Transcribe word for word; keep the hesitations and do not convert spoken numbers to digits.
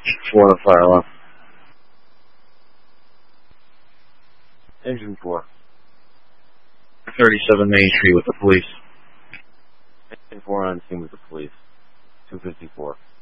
Four on the fire alarm. Engine four. thirty-seven Main Street with the police. Engine four on scene with the police. two fifty-four.